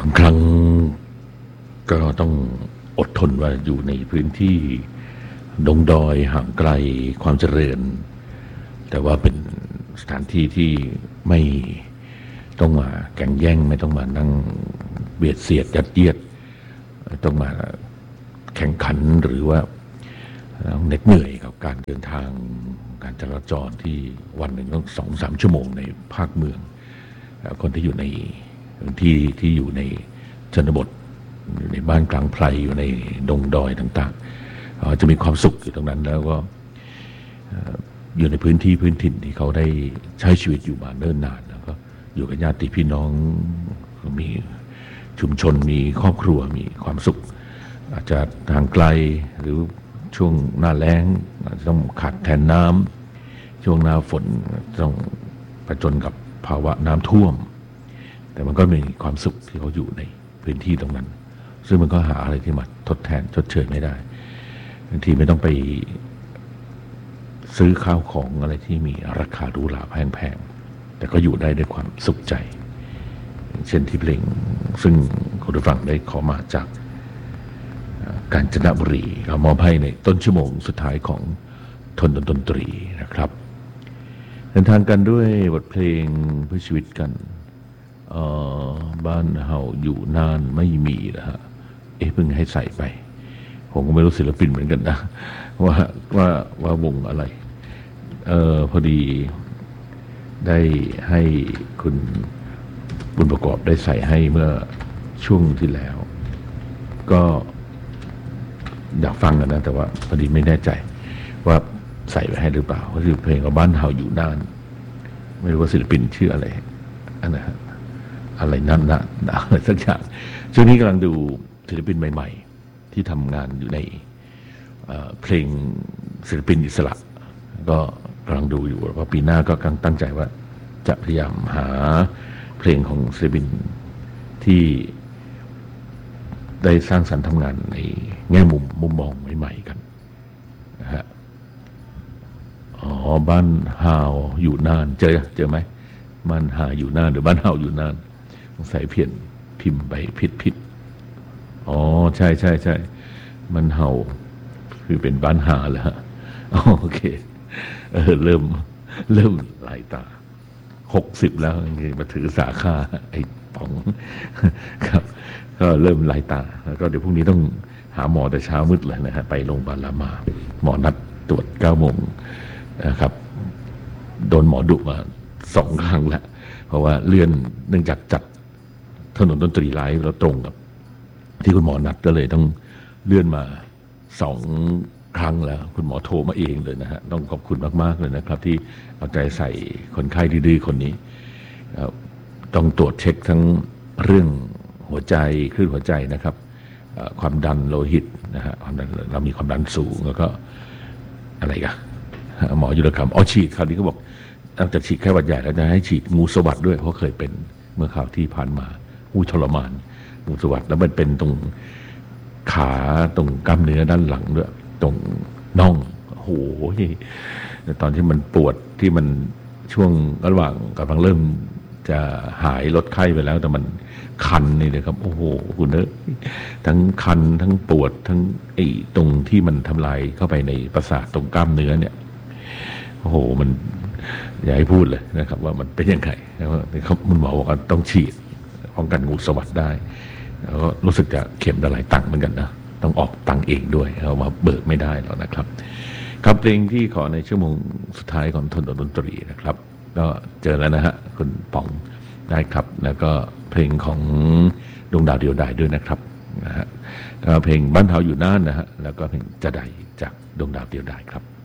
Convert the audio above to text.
างครั้งก็ต้องอดทนว่าอยู่ในพื้นที่ดงดอยห่างไกลความเจริญแต่ว่าเป็นสถานที่ที่ไม่ต้องมาแข่งแย่งไม่ต้องมานั่งเบียดเสียดยัดเยียดต้องมาแข่งขันหรือว่าเหน็ดเหนื่อยกับการเดินทางการจราจรที่วันหนึ่งต้อง2-3 ชั่วโมงในภาคเมืองคนที่อยู่ในพื้นที่ที่อยู่ในชนบทอยู่ในบ้านกลางไพรอยู่ในดงดอยต่างๆจะมีความสุขอยู่ตรงนั้นแล้วก็อยู่ในพื้นที่พื้นถิ่นที่เขาได้ใช้ชีวิตอยู่มาเนิ่นนานแล้วก็อยู่กับญาติพี่น้องมีชุมชนมีครอบครัวมีความสุขอาจจะทางไกลหรือช่วงหน้าแล้งอาจจะต้องขาดแทนน้ำช่วงหน้าฝนต้องผจญกับภาวะน้ำท่วมแต่มันก็มีความสุขที่เขาอยู่ในพื้นที่ตรงนั้นซึ่งมันก็หาอะไรที่มาทดแทนชดเชยไม่ได้บางทีไม่ต้องไปซื้อข้าวของอะไรที่มีราคาหรูหราแพงๆแต่ก็อยู่ได้ด้วยความสุขใจเช่นที่เพลงซึ่งคุณผู้ฟังได้ขอมาจากกาญจนบุรีเรามอบให้ในต้นชั่วโมงสุดท้ายของทนดนตรีนะครับเดินทางกันด้วยบทเพลงเพื่อชีวิตกันบ้านเฮาอยู่นานไม่มีนะฮะเพิ่งให้ใส่ไปผมก็ไม่รู้ศิลปินเหมือนกันนะว่าวงอะไรพอดีได้ให้คุณบุญประกอบได้ใส่ให้เมื่อช่วงที่แล้วก็อยากฟังกันนะแต่ว่าพอดีไม่แน่ใจว่าใส่ไว้ให้หรือเปล่าก็คือเพลงของบ้านเฮาอยู่นานไม่รู้ว่าศิลปินชื่ออะไรอันนะอะไรนั่นนะอะไรสักอย่างช่วงนี้กำลังดูศิลปินใหม่ๆที่ทำงานอยู่ในเพลงศิลปินอิสระก็กำลังดูอยู่เพราะปีหน้าก็กำลังตั้งใจว่าจะพยายามหาเพลงของศิลปินที่ได้สร้างสรรค์ทำงานในแง่มุมมองใหม่ๆกันนะฮะบ้านฮาวอยู่นานเจอไหมบ้านฮาอยู่นานหรือบ้านฮาวอยู่นานใส่เพี้ยนพิมพ์ไปผิดใช่มันเฮาคือเป็นบ้านฮาแล้วฮะโอเคเริ่มหลายตา60แล้วมาถือสาขาไอ้ป๋องครับก็เริ่มหลายตาแล้วก็เดี๋ยวพรุ่งนี้ต้องหาหมอแต่เช้ามืดเลยนะฮะไปโรงพยาบาลรามาหมอนัดตรวจ9 โมงนะครับโดนหมอดุมา2 ครั้งแล้วเพราะว่าเลื่อนเนื่องจากจัดถนนดนตรีไลฟ์แล้วตรงกับที่คุณหมอนัดก็เลยต้องเลื่อนมา2 ครั้งแล้วคุณหมอโทรมาเองเลยนะฮะต้องขอบคุณมากๆเลยนะครับที่เอาใจใส่คนไข้ดื้อๆคนนี้ต้องตรวจเช็คทั้งเรื่องหัวใจคลื่นหัวใจนะครับความดันโลหิตนะฮะเรามีความดันสูงแล้วก็อะไรกันหมอยุรกรรมฉีดคราวนี้ก็บอกนอกจากฉีดแค่หวัดใหญ่แล้วจะให้ฉีดงูสวัสดด้วยเพราะเคยเป็นเมื่อคราวที่ผ่านมาทรมานงูสวัสดแล้วมันเป็นตรงขาตรงกล้ามเนื้อด้านหลังด้วยตรงน่องโอ้โหตอนที่มันปวดที่มันช่วงระหว่างกำลังเริ่มจะหายลดไข้ไปแล้วแต่มันคันนี่เลยครับโอ้โหคุณทั้งคันทั้งปวดทั้งตรงที่มันทำลายเข้าไปในประสาทตรงกล้ามเนื้อเนี่ยโอ้โหมันอย่าให้พูดเลยนะครับว่ามันเป็นยังไงนะครับคุณหมอบอกว่าต้องฉีดป้องกันงูสวัสดได้แล้วก็รู้สึกจะเข็มละหลายตังค์เหมือนกันนะต้องออกตังค์เองด้วยเอามาเบิกไม่ได้หรอกนะครับครับเพลงที่ขอในชั่วโมงสุดท้ายของทนดนตรีนะครับก็เจอแล้วนะฮะคุณป๋องได้ครับแล้วก็เพลงของดวงดาวเดียวดายด้วยนะครับนะฮะเพลงบ้านเฮาอยู่น่านนะฮะแล้วก็เพลงจะใดจากดวงดาวเดียวดายครับ